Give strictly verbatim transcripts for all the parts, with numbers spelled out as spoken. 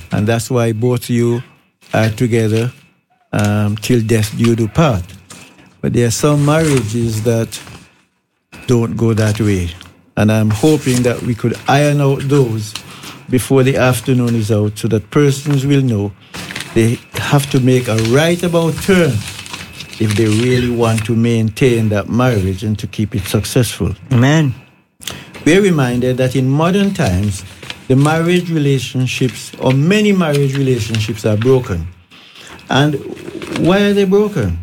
And that's why both of you are together um, till death do you do part. But there are some marriages that don't go that way. And I'm hoping that we could iron out those before the afternoon is out so that persons will know they have to make a right about turn if they really want to maintain that marriage and to keep it successful. Amen. We're reminded that in modern times, the marriage relationships, or many marriage relationships, are broken. And why are they broken?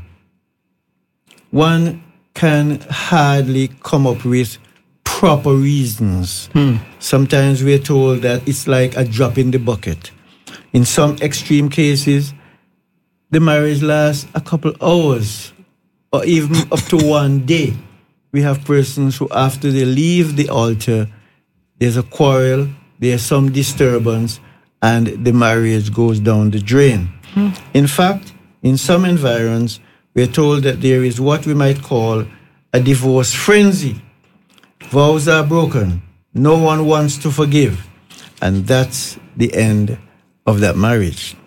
One can hardly come up with proper reasons. Hmm. Sometimes we're told that it's like a drop in the bucket. In some extreme cases, the marriage lasts a couple hours or even up to one day. We have persons who, after they leave the altar, there's a quarrel, there's some disturbance, and the marriage goes down the drain. Hmm. In fact, in some environs, we're told that there is what we might call a divorce frenzy. Vows are broken. No one wants to forgive. And that's the end of that marriage.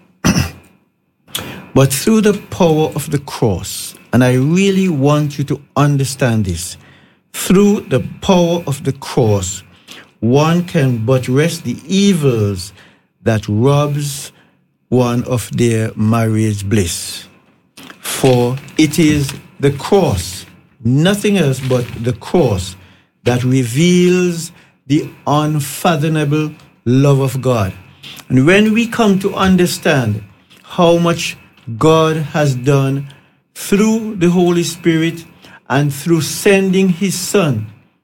But through the power of the cross, and I really want you to understand this, through the power of the cross, one can buttress the evils that robs one of their marriage bliss. For it is the cross, nothing else but the cross, that reveals the unfathomable love of God. And when we come to understand how much God has done through the Holy Spirit and through sending his Son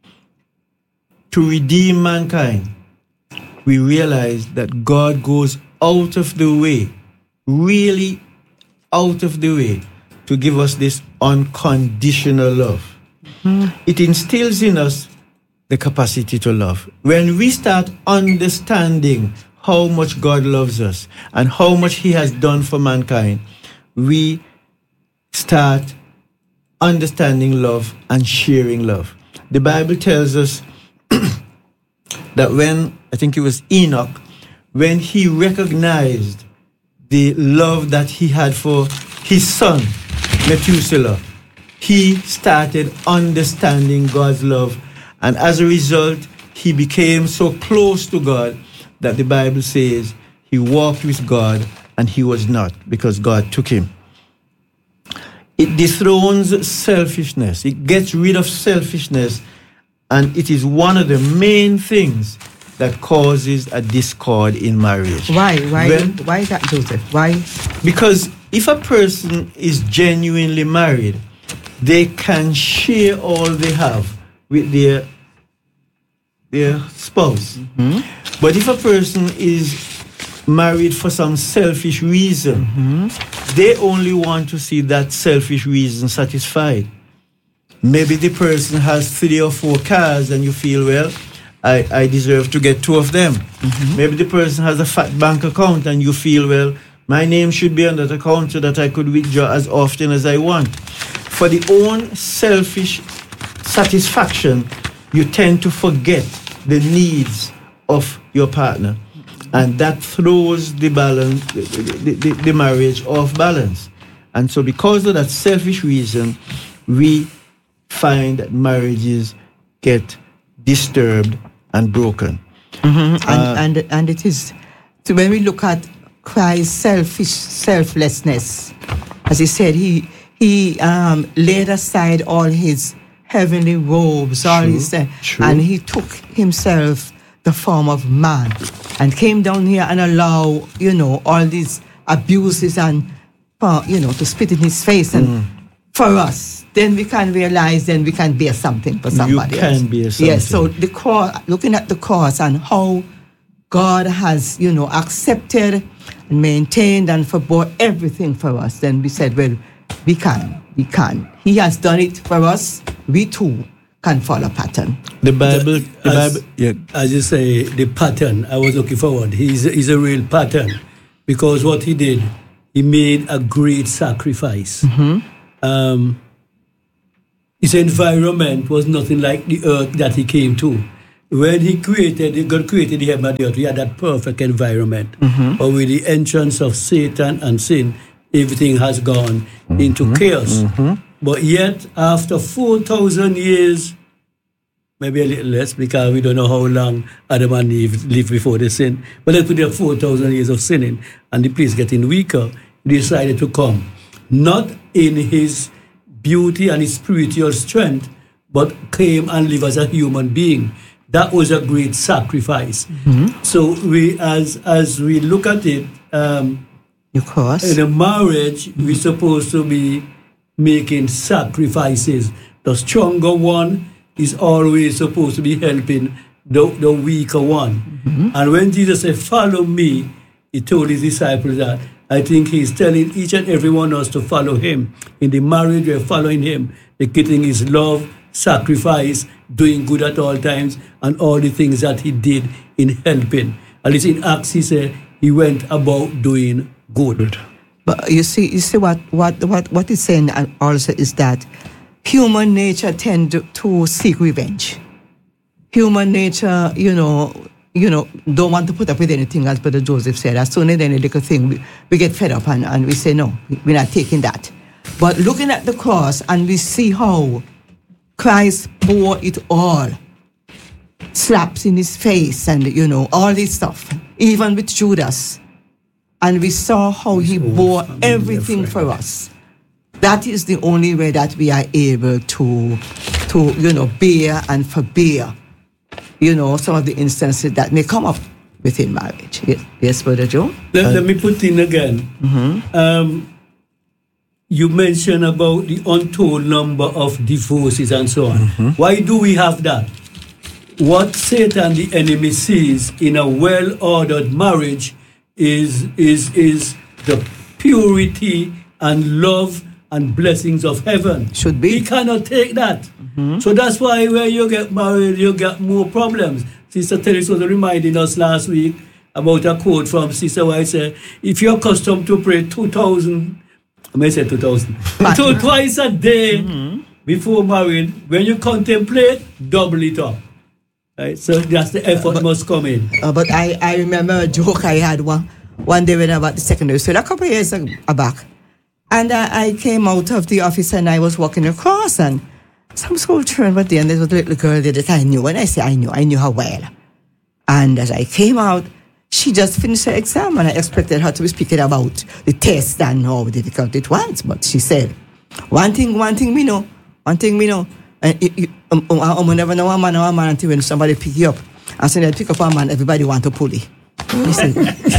to redeem mankind, we realize that God goes out of the way, really out of the way, to give us this unconditional love. Mm-hmm. It instills in us the capacity to love. When we start understanding how much God loves us and how much he has done for mankind, we start understanding love and sharing love. The Bible tells us that when, I think it was Enoch, when he recognized the love that he had for his son, Methuselah, he started understanding God's love. And as a result, he became so close to God that the Bible says he walked with God and he was not, because God took him. It dethrones selfishness. It gets rid of selfishness. And it is one of the main things that causes a discord in marriage. Why? Why? When, why is that, Joseph? Why? Because if a person is genuinely married, they can share all they have with their, their spouse. Mm-hmm. But if a person is married for some selfish reason, mm-hmm. they only want to see that selfish reason satisfied. Maybe the person has three or four cars and you feel, well, I, I deserve to get two of them. Mm-hmm. Maybe the person has a fat bank account and you feel, well, my name should be on that account so that I could withdraw as often as I want. For the own selfish satisfaction, you tend to forget the needs of your partner. And that throws the balance, the, the, the, the marriage off balance. And so because of that selfish reason, we find that marriages get disturbed and broken. Mm-hmm. And, uh, and and it is, so when we look at Christ's selfish selflessness, as he said, he he um, laid aside all his heavenly robes, all his, uh, and he took himself the form of man and came down here and allow, you know, all these abuses and, uh, you know, to spit in his face and mm. for us. Then we can realize, then we can bear something for somebody You can else. bear something. Yes, so the cross, looking at the cross and how God has, you know, accepted and maintained and forbore everything for us, then we said, well, we can, we can. He has done it for us. We too can follow pattern. The Bible, the, the as, Bible, yeah. As you say, the pattern, I was looking forward. He's, he's a real pattern because what he did, he made a great sacrifice. Mm-hmm. Um, his environment was nothing like the earth that he came to. when he created, God created the heaven and the earth, he had that perfect environment. Mm-hmm. But with the entrance of Satan and sin, everything has gone mm-hmm. into chaos. Mm-hmm. But yet, after four thousand years, maybe a little less, because we don't know how long Adam and Eve lived before they sinned, but let's put there four thousand years of sinning, and the place getting weaker, he decided to come, not in his beauty and his spiritual strength, but came and live as a human being. That was a great sacrifice. Mm-hmm. So we, as as we look at it, um, of course, in a marriage, mm-hmm. we're supposed to be making sacrifices. The stronger one is always supposed to be helping the, the weaker one. Mm-hmm. And when Jesus said, "Follow me," he told his disciples that. I think he's telling each and every one of us to follow him. In the marriage, we're following him. The getting his love, sacrifice, doing good at all times, and all the things that he did in helping. At least in Acts, he said he went about doing good. But you see, you see what what what what he's saying also is that human nature tend to, to seek revenge. Human nature, you know, you know, don't want to put up with anything, as Brother Joseph said. As soon as any little thing, we, we get fed up and, and we say, no, we're not taking that. But looking at the cross, and we see how Christ bore it all. Slaps in his face and, you know, all this stuff. Even with Judas. And we saw how he bore everything for us. That is the only way that we are able to, to you know, bear and forbear, you know, some of the instances that may come up within marriage. Yes, yes, Brother Joe? Let, uh, let me put in again. Mm-hmm. Um, you mentioned about the untold number of divorces and so on. Mm-hmm. Why do we have that? What Satan, the enemy, sees in a well-ordered marriage is, is, is the purity and love and blessings of heaven. Should be. He cannot take that. Mm-hmm. So that's why when you get married, you get more problems. Sister Teresa was reminding us last week about a quote from Sister White said, if you're accustomed to pray two thousand, I may say two thousand, two, twice a day mm-hmm. before married, when you contemplate, double it up. Right? So that's the effort uh, but, must come in. Uh, but I, I remember a joke I had one, one day when I was at the secondary school, a couple of years back. And I, I came out of the office and I was walking across and some school children were there and there was a little girl there that I knew. And I say I knew, I knew her well. And as I came out, she just finished her exam and I expected her to be speaking about the test and how difficult it was. But she said, one thing, one thing we know, one thing we know, and you, you, um, um, um, never know a man or a man until when somebody pick you up. And so they pick up a man, everybody want to pull it. Said,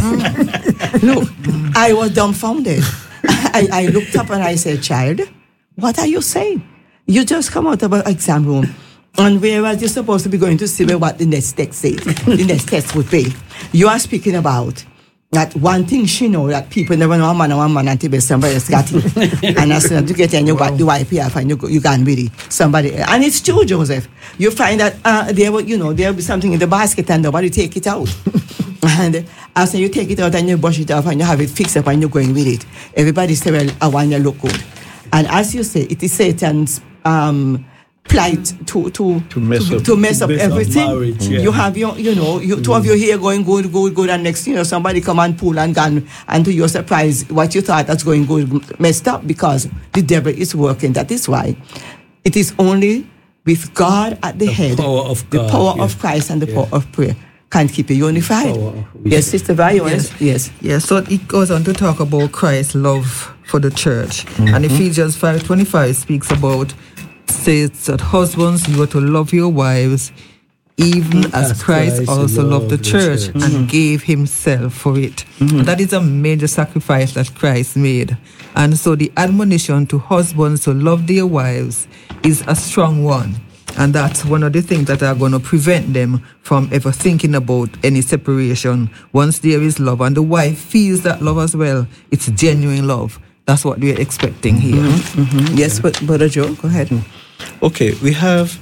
look, I was dumbfounded. I, I looked up and I said, child, what are you saying? You just come out of an exam room, and whereas you're supposed to be going to see what the next text says, the next test would be, you are speaking about that one thing she know, that people never know a man or a man until somebody else got it. And as soon as you get in, you got the Y P F and you go, you can with it. Somebody, and it's true, Joseph. You find that uh, there will, you know, there will be something in the basket and nobody take it out. And after you take it out and you brush it off and you have it fixed up and you're going with it, everybody say, well, I want you to look good. And as you say, it is Satan's um, plight to to to mess to, up, to mess up mess everything. Up marriage, yeah. You have your, you know, you, mm. two of you here going good, good, good, and next, you know, somebody come and pull and gun, and to your surprise, what you thought that's going good messed up because the devil is working. That is why it is only with God at the, the head, power of God, the power yeah. of Christ and the yeah. power of prayer can keep you unified. Yes, Sister Vi, yes. yes. Yes, so it goes on to talk about Christ's love for the church. Mm-hmm. And Ephesians five twenty-five speaks about, says that husbands, you are to love your wives, even as, as Christ, Christ also loved the church, the church. and mm-hmm. gave himself for it. Mm-hmm. That is a major sacrifice that Christ made. And so the admonition to husbands to love their wives is a strong one. And that's one of the things that are going to prevent them from ever thinking about any separation once there is love. And the wife feels that love as well. It's genuine love. That's what we're expecting here. Mm-hmm. Mm-hmm. Yes, but Brother Joe, go ahead. Okay, we have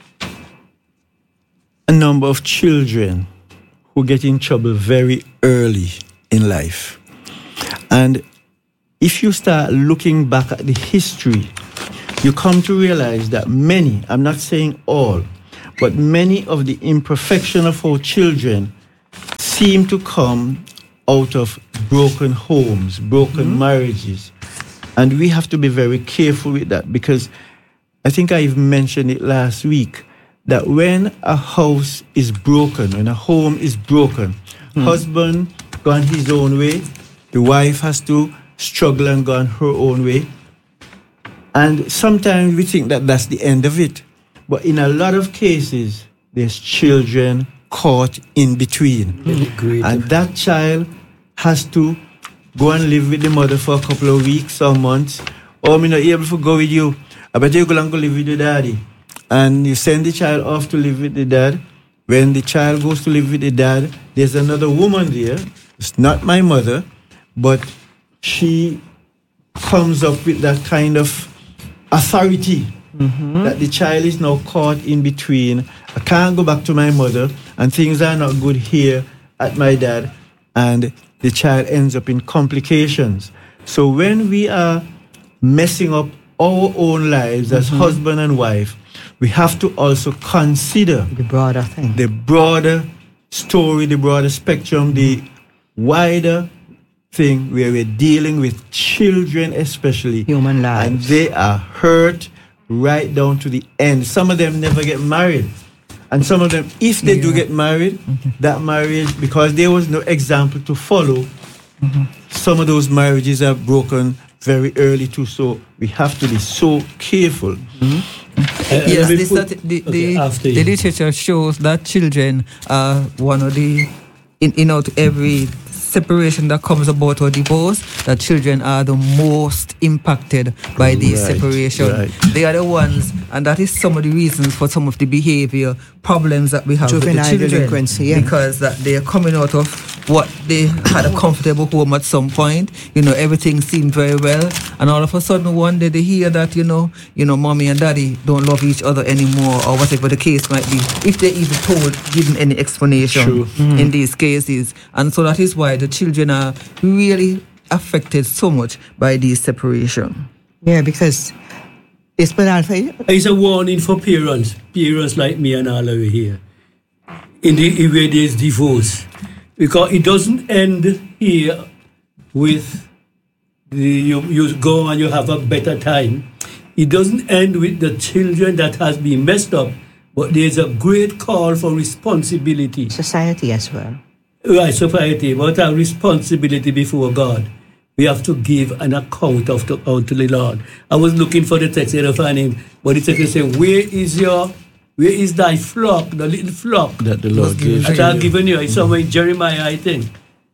a number of children who get in trouble very early in life. And if you start looking back at the history, you come to realize that many, I'm not saying all, but many of the imperfection of our children seem to come out of broken homes, broken mm-hmm. marriages. And we have to be very careful with that, because I think I've mentioned it last week, that when a house is broken, when a home is broken, mm. husband gone his own way, the wife has to struggle and go on her own way. And sometimes we think that that's the end of it. But in a lot of cases, there's children caught in between. Mm. And that child has to go and live with the mother for a couple of weeks or months. Or I'm not able to go with you. I bet you go and go live with your daddy. And you send the child off to live with the dad. When the child goes to live with the dad, there's another woman there. It's not my mother, but she comes up with that kind of authority mm-hmm. that the child is now caught in between. I can't go back to my mother, and things are not good here at my dad, and the child ends up in complications. So when we are messing up our own lives as mm-hmm. husband and wife, we have to also consider the broader thing, the broader story, the broader spectrum, the wider thing where we're dealing with children, especially human lives, and they are hurt right down to the end. Some of them never get married, and some of them, if they yeah. do get married, mm-hmm. that marriage, because there was no example to follow, mm-hmm. some of those marriages are broken very early too. So we have to be so careful. Mm-hmm. Uh, yes, the, put, the, okay, the, the literature shows that children are one of the, in, in out every separation that comes about or divorce, that children are the most impacted by this right, separation. Right. They are the ones, and that is some of the reasons for some of the behavior problems that we have Juvenile with the children. Delinquency, yeah. Because that they are coming out of what they had a comfortable home at some point. You know, everything seemed very well, and all of a sudden one day they hear that, you know, you know, mommy and daddy don't love each other anymore, or whatever the case might be, if they even told, given any explanation True. in mm. these cases. And so that is why the children are really affected so much by this separation. Yeah, because it's been alpha. It's a warning for parents, parents like me and all of you here, in the way there's divorce. Because it doesn't end here with the, you, you go and you have a better time. It doesn't end with the children that has been messed up, but there's a great call for responsibility. Society as well. Right, society, but a responsibility before God. We have to give an account of the, out to the Lord. I was looking for the text here to find him, but the text says, where is your, where is thy flock, the little flock that the Lord gave that I've given you? It's somewhere in Jeremiah, I think.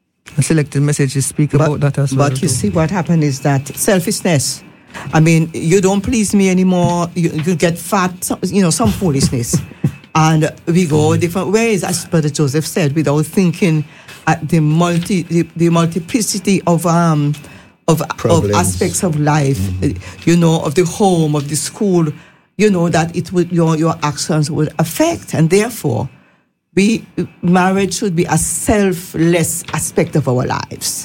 A selected messages speak but, about that as well. But you see, what happened is that selfishness. I mean, you don't please me anymore. You, you get fat, some, you know, some foolishness. And we go different ways, as Brother Joseph said, without thinking at the multi, the, the multiplicity of um of, of aspects of life, mm-hmm. you know, of the home, of the school, you know, that it would your your actions would affect, and therefore, we marriage should be a selfless aspect of our lives,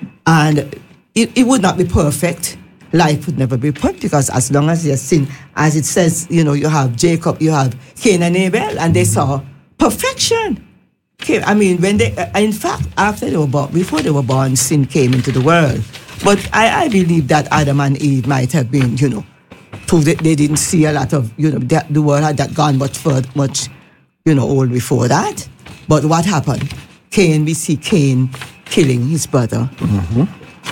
and it, it would not be perfect. Life would never be perfect, because as long as there's sin, as it says, you know, you have Jacob, you have Cain and Abel, and they saw perfection. Okay, I mean, when they, uh, in fact, after they were born, before they were born, sin came into the world. But I, I believe that Adam and Eve might have been, you know, proved that they didn't see a lot of, you know, that the world had that gone much further, much, you know, old before that. But what happened? Cain, we see Cain killing his brother, mm-hmm.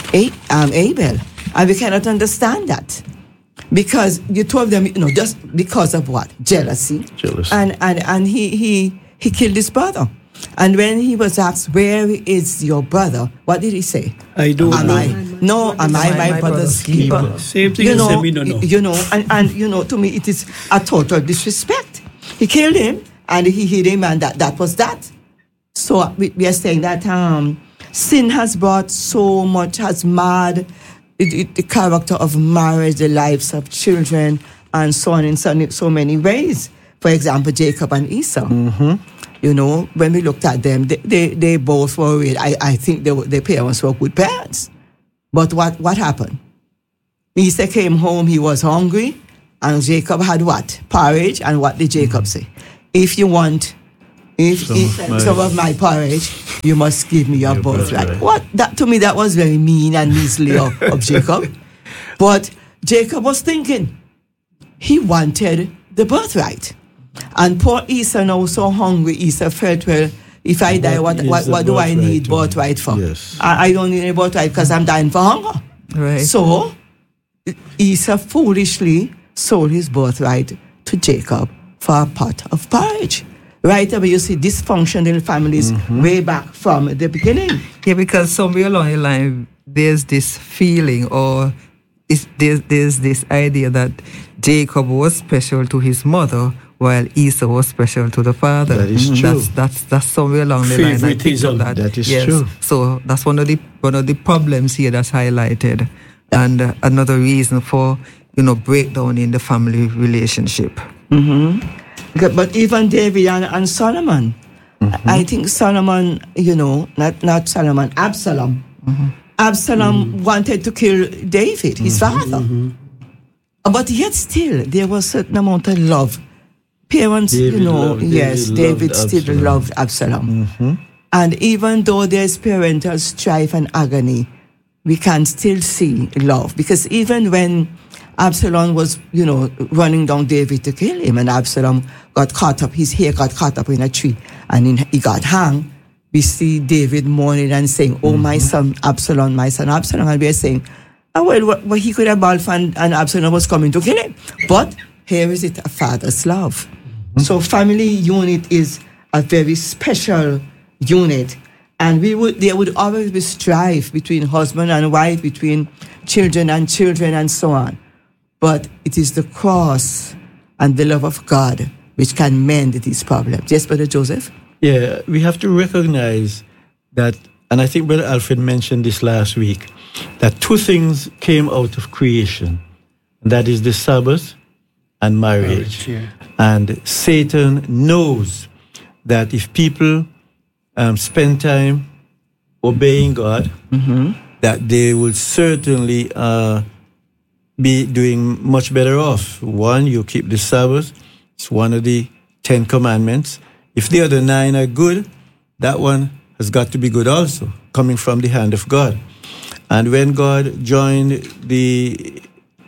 A- um, Abel. And we cannot understand that, because you told them, you know, just because of what? Jealousy. Jealousy. And and, and he, he he killed his brother. And when he was asked, where is your brother? What did he say? I don't am know. I, no, am I my, my brother's keeper? keeper? Same thing you as know, me, no, no. You know, and, and, you know, to me, it is a total disrespect. He killed him, and he hid him, and that, that was that. So we, we are saying that um, sin has brought so much, has marred It, it, the character of marriage, the lives of children, and so on in so, so many ways. For example, Jacob and Esau. Mm-hmm. You know, when we looked at them, they, they, they both were, I, I think they were, their parents were good parents. But what, what happened? Esau came home, he was hungry, and Jacob had what? Porridge, and what did Jacob say? if you want if Some if, of my- some of my porridge, you must give me your, Your birthright. birthright. What that to me that was very mean and measly of, of Jacob. But Jacob was thinking he wanted the birthright. And poor Esau now so hungry, Esau felt, well, if I die, what What is what, the what do I birthright need to- birthright for? Yes. I, I don't need any birthright because I'm dying for hunger. Right. So Esau foolishly sold his birthright to Jacob for a pot of porridge. Right away, you see dysfunctional families way back from the beginning. Yeah, because somewhere along the line, there's this feeling or is, there's, there's this idea that Jacob was special to his mother while Esau was special to the father. That is Mm, true. That's, that's, that's somewhere along the line. I think Favoritism. that, That is yes. true. So that's one of the one of the problems here that's highlighted, and uh, another reason for you know breakdown in the family relationship. Okay, but even David and, and Solomon, I think Solomon, you know, not not Solomon, Absalom. Absalom wanted to kill David, his father. But yet still, there was a certain amount of love. Parents, David you know, loved- David yes, loved David still Absalom. loved Absalom. And even though there's parental strife and agony, we can still see love. Because even when Absalom was, you know, running down David to kill him, and Absalom got caught up, his hair got caught up in a tree, and in, he got hung, we see David mourning and saying, oh, my son Absalom, my son Absalom. And we are saying, oh, well, what, what he could have balked and, and Absalom was coming to kill him. But here is it, a father's love. So family unit is a very special unit. And we would there would always be strife between husband and wife, between children and children, and so on. But it is the cross and the love of God which can mend these problems. Yes, Brother Joseph? Yeah, we have to recognize that, and I think Brother Alfred mentioned this last week, that two things came out of creation. And that is the Sabbath and marriage. Marriage, yeah. And Satan knows that if people um, spend time obeying God, that they will certainly uh, be doing much better off. One, you keep the Sabbath. It's one of the Ten Commandments. If the other nine are good, that one has got to be good also, coming from the hand of God. And when God joined the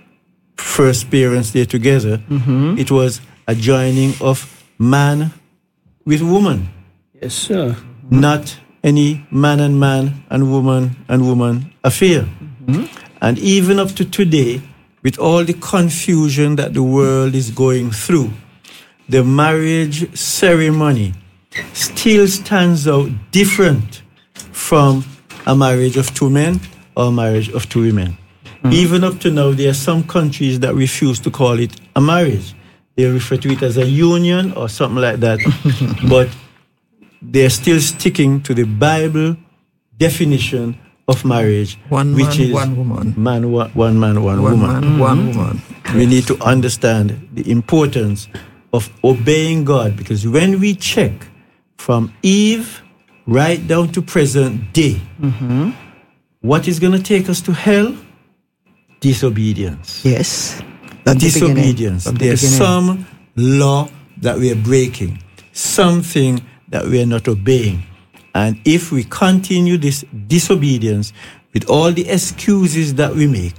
first parents there together, it was a joining of man with woman, Yes, sir. not any man and man and woman and woman affair. And even up to today, with all the confusion that the world is going through, the marriage ceremony still stands out different from a marriage of two men or a marriage of two women. Even up to now, there are some countries that refuse to call it a marriage. They refer to it as a union or something like that. But they're still sticking to the Bible definition of marriage, One which man, is one woman. man, one, one man, one, One woman. man, one woman. We need to understand the importance of obeying God, because when we check from Eve right down to present day, what is going to take us to hell? Disobedience. Yes. From the beginning. Disobedience. From the There's beginning. some law that we are breaking, something that we are not obeying. And if we continue this disobedience with all the excuses that we make,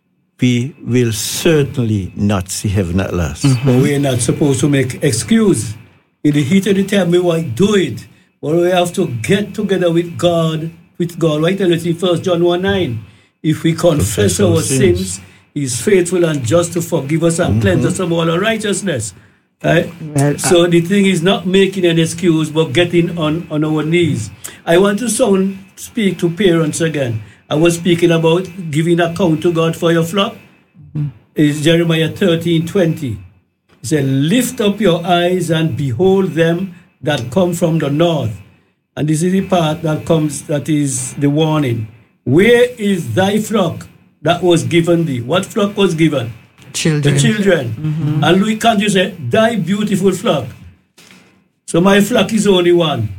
we will certainly not see heaven at last. But we're not supposed to make excuse. In the heat of the time, we want to do it. But we have to get together with God, with God. Right? And in First John one nine, if we confess Confess our our sins. sins, He's faithful and just to forgive us and cleanse us of all unrighteousness. Right? Well, So the thing is not making an excuse, but getting on, on our knees. I want to sound speak to parents again. I was speaking about giving account to God for your flock. It's Jeremiah thirteen twenty. It said, lift up your eyes and behold them that come from the north. And this is the part that comes, that is the warning. Where is thy flock that was given thee? What flock was given? Children. The children. And Louis can't you say, thy beautiful flock. So my flock is only one.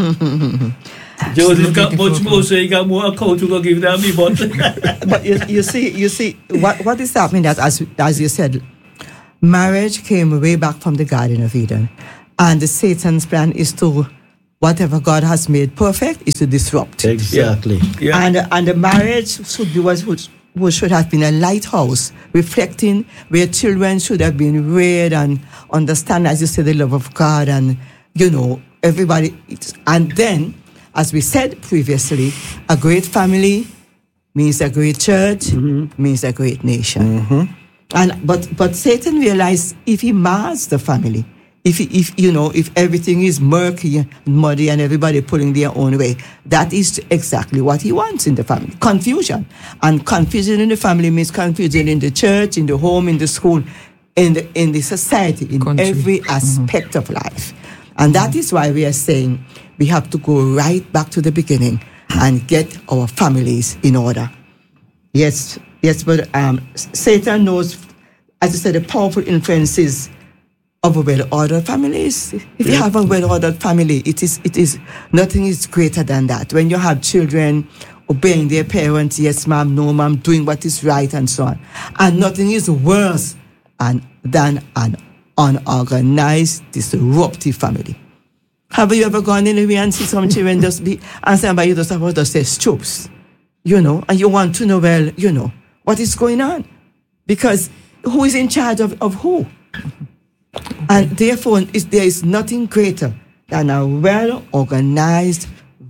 Joseph got much more, so he got more account to go give than me, but But you, you see, you see, what, what is happening that, as, as you said, marriage came way back from the Garden of Eden. And the Satan's plan is to, whatever God has made perfect, is to disrupt. Exactly. Yeah. Yeah. And, and the marriage should be what, what should have been a lighthouse, reflecting where children should have been reared and understand, as you say, the love of God and, you know, everybody. And then, as we said previously, a great family means a great church, mm-hmm. means a great nation. Mm-hmm. And but but Satan realized if he mars the family, if he, if you know if everything is murky and muddy and everybody pulling their own way, that is exactly what he wants in the family: confusion. And confusion in the family means confusion in the church, in the home, in the school, in the in the society, in Country. every aspect mm-hmm. of life. And that is why we are saying we have to go right back to the beginning and get our families in order. Yes, yes, but um, Satan knows, as I said, the powerful influences of a well-ordered families. If you have a well-ordered family, it is, it is, nothing is greater than that. When you have children obeying their parents, yes, ma'am, no, ma'am, doing what is right, and so on. And nothing is worse and, than an unorganized, disruptive family. Have you ever gone anywhere and see some children just be, and somebody just about to say stoops, you know, and you want to know, well, you know, what is going on? Because who is in charge of, of who? And therefore, is, there is nothing greater than a well-organized,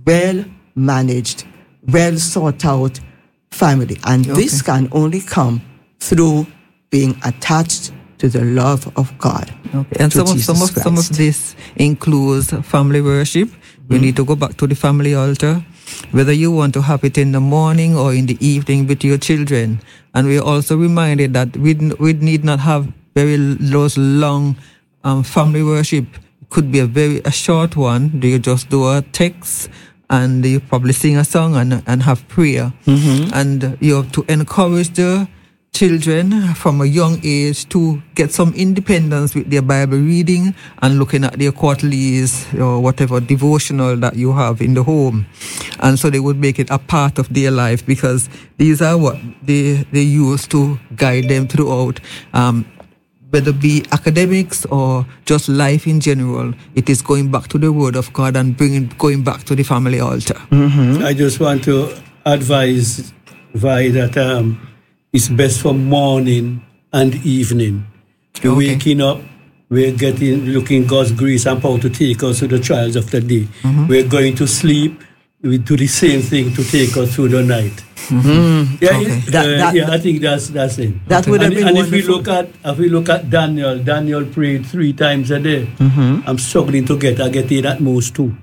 well-managed, well-sought-out family. And okay. this can only come through being attached to the love of God. Okay. And some of, some of some of this includes family worship. We mm-hmm. need to go back to the family altar, whether you want to have it in the morning or in the evening with your children. And we're also reminded that we we need not have very those long um, family worship. It could be a very a short one. Do you just do a text and you probably sing a song and and have prayer, mm-hmm. and you have to encourage the children from a young age to get some independence with their Bible reading and looking at their quarterlies or whatever devotional that you have in the home. And so they would make it a part of their life, because these are what they, they use to guide them throughout, um, whether it be academics or just life in general. It is going back to the Word of God and bringing going back to the family altar. Mm-hmm. I just want to advise Vi that um, it's best for morning and evening. You're okay. waking up, we're getting, looking God's grace and power to take us through the trials of the day. Mm-hmm. We're going to sleep, we do the same thing to take us through the night. Mm-hmm. Yeah, okay. it, that, uh, that, yeah, I think that's that's it. That would have and, been and wonderful. if we look at if we look at Daniel, Daniel prayed three times a day. Mm-hmm. I'm struggling to get I get it at most two.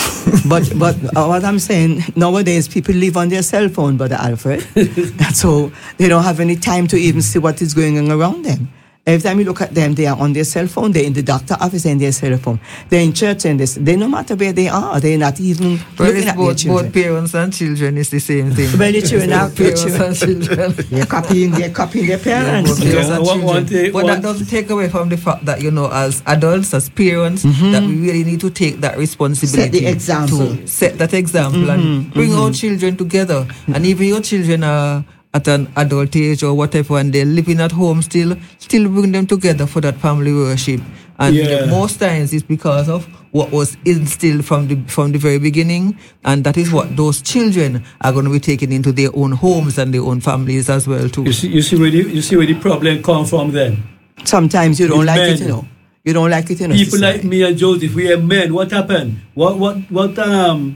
but but uh, what I'm saying, nowadays people live on their cell phone, Brother Alfred. So they don't have any time to even see what is going on around them. Every time you look at them, they are on their cell phone, they're in the doctor office and their cell phone. They're in church and this. They no matter where they are, they're not even well, looking at both, their children. Both parents and children is the same thing. When the children are parents and children. They're copying, they're copying their parents. Yeah, yeah, and one, one thing, but one that doesn't take away from the fact that, you know, as adults, as parents, mm-hmm. that we really need to take that responsibility. Set the example. To set that example mm-hmm. and bring mm-hmm. our children together. Mm-hmm. And even your children are at an adult age or whatever, and they're living at home still, still bring them together for that family worship. And yeah. most times it's because of what was instilled from the from the very beginning, and that is what those children are going to be taken into their own homes and their own families as well too. You see, you see where the, you see where the problem comes from then. Sometimes you don't With like men. it, you know. You don't like it, you know. People like me and Joseph, we are men. What happened? What what what um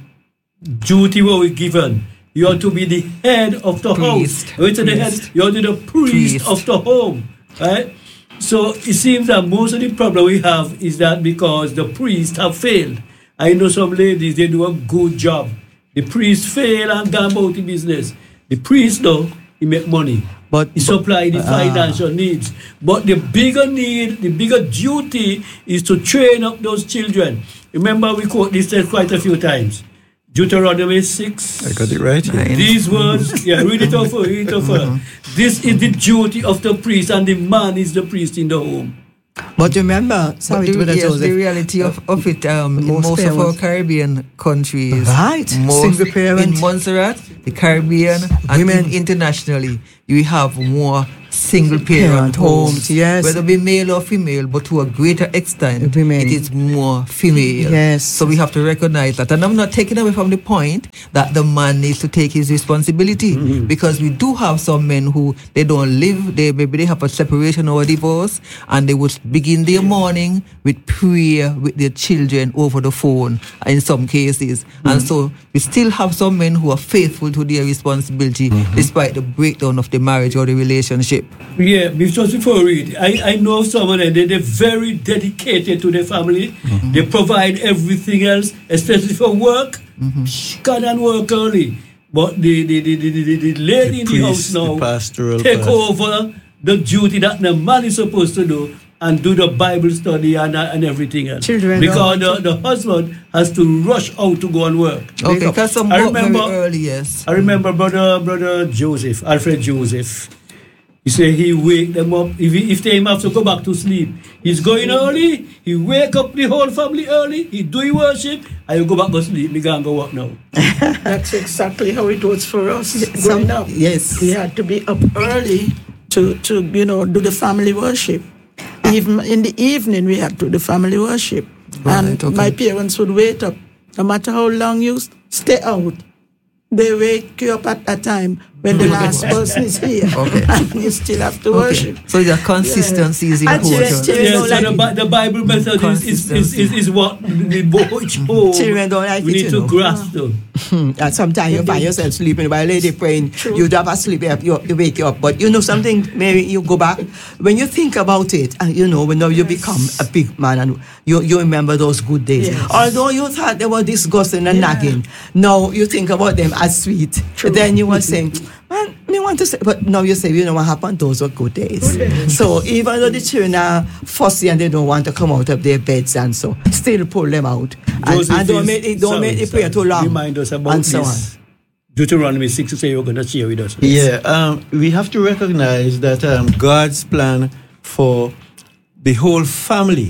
duty were we given? You are to be the head of the priest. house. You're to the head. You're to the priest, priest of the home, right? So it seems that most of the problem we have is that because the priests have failed. I know some ladies, they do a good job. The priests fail and go about the business. The priest, though, he make money. But he supply the uh, financial needs. But the bigger need, the bigger duty is to train up those children. Remember, we quote this quite a few times. Deuteronomy six. I got it right. Nine. These words, yeah, read it over, read it over. This is the duty of the priest, and the man is the priest in the home. But remember, sorry, but the, to yes, Joseph, the reality of, of it, um, in most of our Caribbean countries, right? Most, single parent in Montserrat, the Caribbean, and women internationally, you have more single parent, Parent homes, homes, yes. whether be male or female, but to a greater extent, Women. it is more female. Yes. So we have to recognize that. And I'm not taking away from the point that the man needs to take his responsibility, Mm-hmm. because we do have some men who they don't live, they maybe they have a separation or a divorce, and they would begin their morning with prayer with their children over the phone in some cases. Mm-hmm. And so we still have some men who are faithful to their responsibility Mm-hmm. despite the breakdown of the marriage or the relationship. Yeah, just before we read, I, I know someone and they, they're very dedicated to their family. Mm-hmm. They provide everything else, especially for work. Mm-hmm. God and work early. But the, the, the, the, the, the lady The in the priest, house the now pastoral take pastor. over the duty that the man is supposed to do and do the Bible study and, and everything else. Children because don't the, the husband has to rush out to go and work. Okay, because some I work very remember- early, yes. I remember brother brother Joseph, Alfred Joseph. He said he wake them up. If he, if they have to go back to sleep, he's going early. He wake up the whole family early. He do worship. And you go back to sleep. We can't go work now. That's exactly how it was for us Some- growing up. yes. We had to be up early to, to you know, do the family worship. Even in the evening, we had to do the family worship. Right, and okay. my parents would wait up. No matter how long you s- stay out, they wake you up at that time when the last person is here. Okay. And you still have to worship. So the consistency is And children- important. children Yes, don't so like the, it. Bi- the Bible method is, is, is, is, is what the boys home Children don't like we it, need you to know. grasp to. And sometimes you find yourself sleeping while lady praying. True. You drop asleep, you, you wake you up. But you know something, maybe you go back. When you think about it, and you know, when now you become a big man and you, you remember those good days. Yes. Although you thought they were disgusting and Yeah. nagging, now you think about them as sweet. True. Then you were saying, man, me want to say, but now you say, you know what happened? Those were good days. Good days. So even though the children are fussy and they don't want to come out of their beds and so, still pull them out. And, Joseph and don't is- make it, don't sorry, make the prayer sorry. too long. Remind us about and so this. Deuteronomy six to say you're going to share with us. Yeah, um, we have to recognize that um, God's plan for the whole family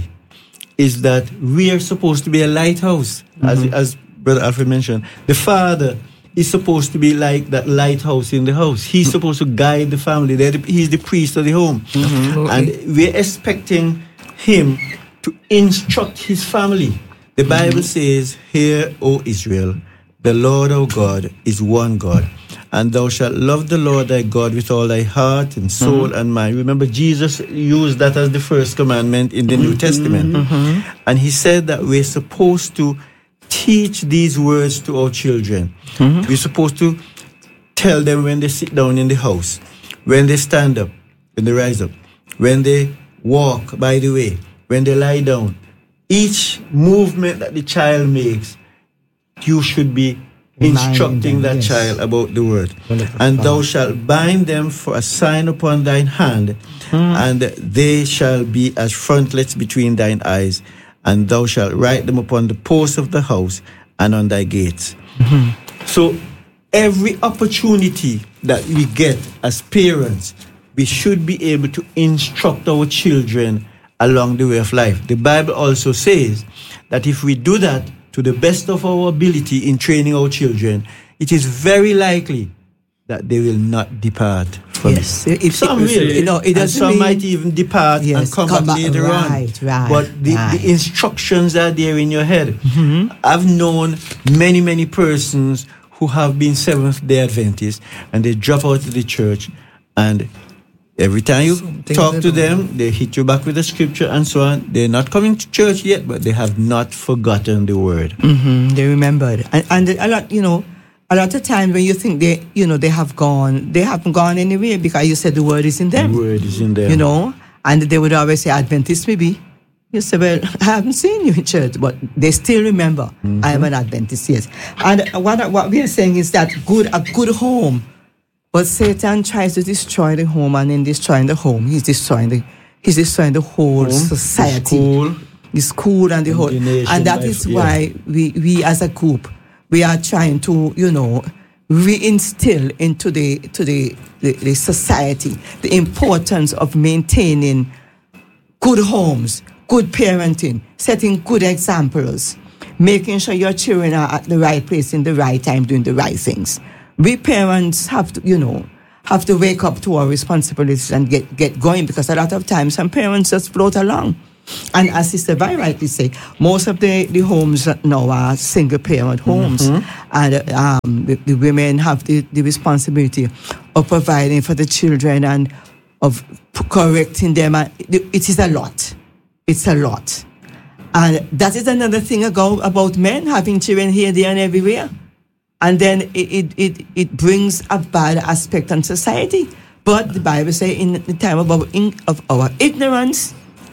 is that we are supposed to be a lighthouse, as, as Brother Alfred mentioned. The father is supposed to be like that lighthouse in the house. He's supposed to guide the family. They're the- He's the priest of the home. And we're expecting him to instruct his family. The Bible says, "Hear, O Israel, the Lord our God is one God, and thou shalt love the Lord thy God with all thy heart and soul and mind." Remember, Jesus used that as the first commandment in the New Testament. And he said that we're supposed to teach these words to our children. We're supposed to tell them when they sit down in the house, when they stand up, when they rise up, when they walk by the way, when they lie down. Each movement that the child makes, you should be instructing them, that yes. child about the word. Wonderful. And thou shalt bind them for a sign upon thine hand, and they shall be as frontlets between thine eyes, and thou shalt write them upon the posts of the house and on thy gates. So every opportunity that we get as parents, we should be able to instruct our children along the way of life. The Bible also says that if we do that to the best of our ability in training our children, it is very likely that they will not depart from Yes, it. if Some it- will, you know, it and doesn't some mean- might even depart and Yes, come, come back, back, later right, on. right, but the, right. the instructions are there in your head. I've known many, many persons who have been Seventh-day Adventists, and they drop out of the church, and every time you Something talk they to don't them, they hit you back with the scripture and so on. They're not coming to church yet, but they have not forgotten the word. Mhm, they remembered, and, and a lot, you know, a lot of times when you think they, you know, they have gone, they haven't gone anywhere because you said the word is in them. The word is in there. You know, and they would always say, Adventist maybe. You say, well, I haven't seen you in church, but they still remember I am an Adventist, yes. And what, what we are saying is that good a good home, but Satan tries to destroy the home, and in destroying the home, he's destroying the he's destroying the whole Home, society. the school, the school and the and whole, the nation and that life, is yeah. why we, we as a group, we are trying to, you know, reinstill into the to the, the, the society the importance of maintaining good homes, good parenting, setting good examples, making sure your children are at the right place in the right time, doing the right things. We parents have to, you know, have to wake up to our responsibilities and get, get going, because a lot of times some parents just float along. And as Sister Vi rightly say, most of the, the homes now are single parent homes, mm-hmm. and um, the, the women have the, the responsibility of providing for the children and of correcting them. It is a lot. It's a lot. And that is another thing ago about men having children here, there, and everywhere. And then it, it, it, it brings a bad aspect on society. But the Bible says in the time of our, of our ignorance,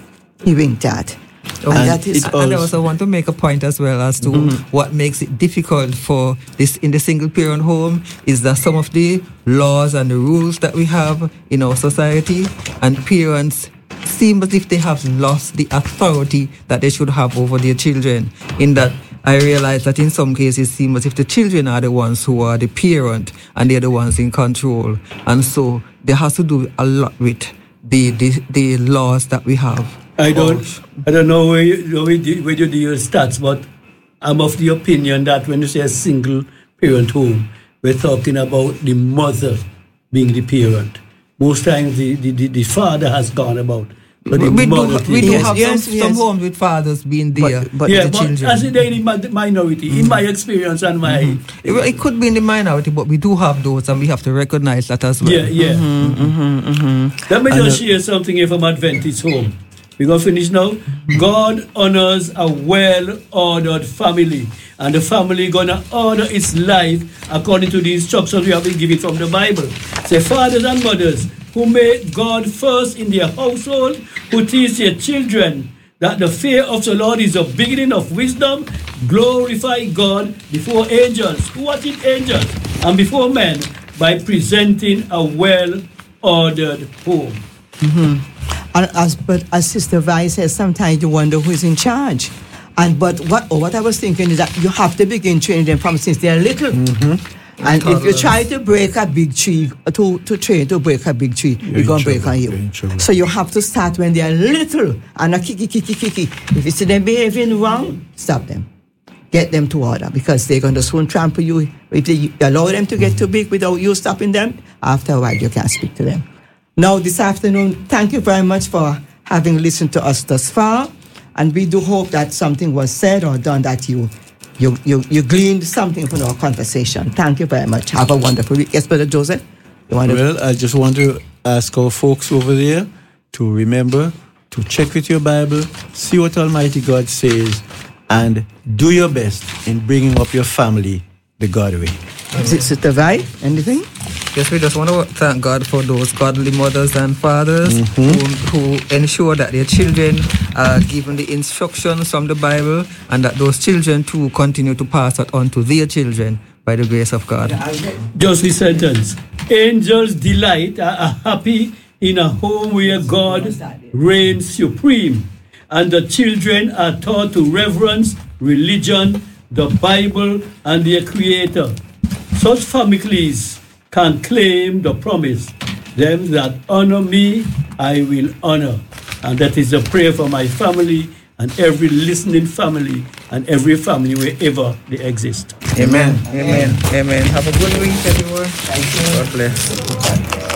he winked that. Oh, and, and, that is, and I also want to make a point as well as to mm-hmm. what makes it difficult for this in the single parent home is that some of the laws and the rules that we have in our society, and parents seem as if they have lost the authority that they should have over their children. In that, I realize that in some cases it seems as if the children are the ones who are the parent and they're the ones in control. And so there has to do a lot with the the, the laws that we have. I don't, I don't know where you, where you, where you do your stats, but I'm of the opinion that when you say a single parent home, we're talking about the mother being the parent. Most times the, the, the, the father has gone about. But the we mother do, we do yes, have yes, some, yes. some homes with fathers being there, but, but yeah, the but children. as they're in the minority, mm-hmm. in my experience and my... Mm-hmm. It, it could be in the minority, but we do have those and we have to recognize that as well. Yeah, yeah. Mm-hmm, mm-hmm, mm-hmm. Let me and just share something here from Adventist home. We're going to finish now. God honors a well-ordered family, and the family going to order its life according to the instructions we have been given from the Bible. Say, fathers and mothers who make God first in their household, who teach their children that the fear of the Lord is the beginning of wisdom, glorify God before angels. Who are it? Angels. And before men, by presenting a well-ordered home. Mm-hmm. And as, but as Sister Vi says, sometimes you wonder who is in charge. And but what oh, what I was thinking is that you have to begin training them from since they're little. Mm-hmm. And if you try to break a big tree, to, to train to break a big tree, you're, you're going to break on you. So you have to start when they're little. And a kiki, kiki, kiki. If you see them behaving wrong, stop them. Get them to order, because they're going to soon trample you. If you allow them to get too big without you stopping them, after a while you can't speak to them. Now, this afternoon, thank you very much for having listened to us thus far. And we do hope that something was said or done that you you you, you gleaned something from our conversation. Thank you very much. Have a wonderful week. Yes, Brother Joseph? You want to well, I just want to ask our folks over there to remember to check with your Bible, see what Almighty God says, and do your best in bringing up your family the God way. Sister Vi, anything? Yes, we just want to thank God for those godly mothers and fathers mm-hmm. who, who ensure that their children are given the instructions from the Bible, and that those children too continue to pass that on to their children by the grace of God. Just the sentence. Angels delight, are happy in a home where God reigns supreme, and the children are taught to reverence religion, the Bible, and their Creator. Such families can claim the promise, them that honor me, I will honor. And that is a prayer for my family and every listening family and every family wherever they exist. Amen. Amen. Amen. Amen. Have a good week, everyone. God bless.